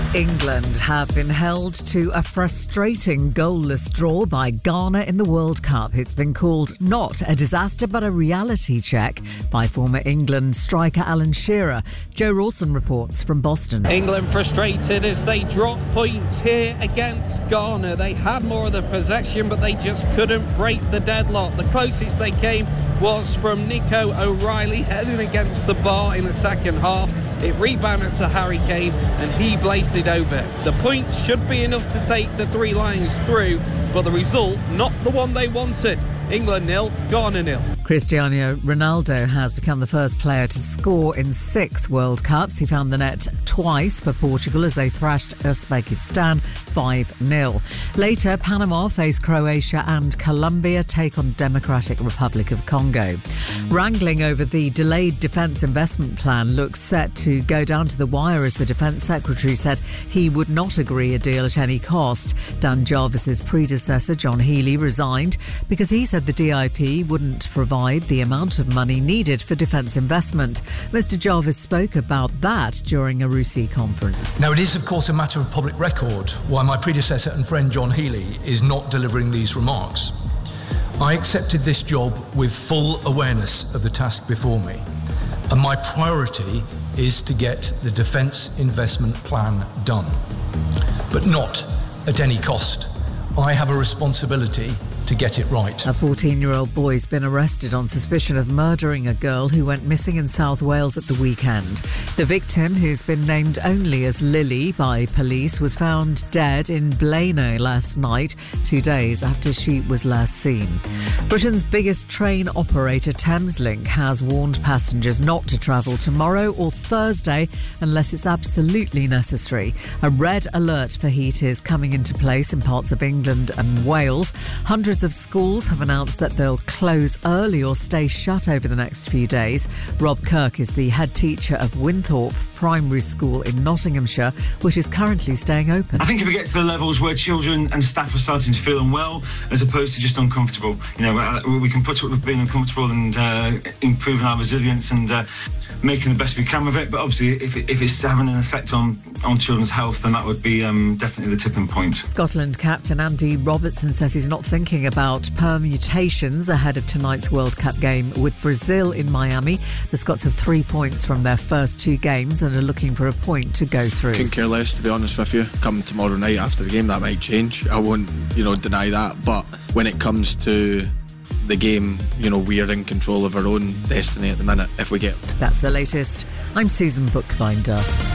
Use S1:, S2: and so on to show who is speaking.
S1: England have been held to a frustrating goalless draw by Ghana in the World Cup. It's been called not a disaster but a reality check by former England striker Alan Shearer. Joe Rawson reports from Boston.
S2: England frustrated as they dropped points here against Ghana. They had more of the possession but they just couldn't break the deadlock. The closest they came was from Nico O'Reilly heading against the bar in the second half. It rebounded to Harry Kane and he blazed it over. The points should be enough to take the three Lions through, but the result, not the one they wanted. England 0, Ghana 0.
S1: Cristiano Ronaldo has become the first player to score in 6 World Cups. He found the net twice for Portugal as they thrashed Uzbekistan 5-0. Later, Panama face Croatia and Colombia take on Democratic Republic of Congo. Wrangling over the delayed defence investment plan looks set to go down to the wire as the Defence Secretary said he would not agree a deal at any cost. Dan Jarvis's predecessor, John Healey, resigned because he said the DIP wouldn't provide the amount of money needed for defence investment. Mr Jarvis spoke about that during a RUSI conference.
S3: Now, it is, of course, a matter of public record why my predecessor and friend John Healey is not delivering these remarks. I accepted this job with full awareness of the task before me, and my priority is to get the defence investment plan done, but not at any cost. I have a responsibility to get it right.
S1: A 14-year-old boy's been arrested on suspicion of murdering a girl who went missing in South Wales at the weekend. The victim, who's been named only as Lily by police, was found dead in Blaenau last night, 2 days after she was last seen. Britain's biggest train operator, Thameslink, has warned passengers not to travel tomorrow or Thursday unless it's absolutely necessary. A red alert for heat is coming into place in parts of England and Wales. Hundreds of schools have announced that they'll close early or stay shut over the next few days. Rob Kirk is the head teacher of Winthorpe Primary School in Nottinghamshire, which is currently staying open.
S4: I think if it gets to the levels where children and staff are starting to feel unwell as opposed to just uncomfortable, we can put up with being uncomfortable and improving our resilience and making the best we can with it. But obviously, if it's having an effect on children's health, then that would be definitely the tipping point.
S1: Scotland captain Andy Robertson says he's not thinking about permutations ahead of tonight's World Cup game with Brazil in Miami. The Scots have 3 points from their first 2 games and are looking for a point to go through.
S5: Couldn't care less, to be honest with you. Come tomorrow night after the game, that might change. I won't, deny that. But when it comes to the game, we are in control of our own destiny at the minute if we get.
S1: That's the latest. I'm Susan Bookbinder.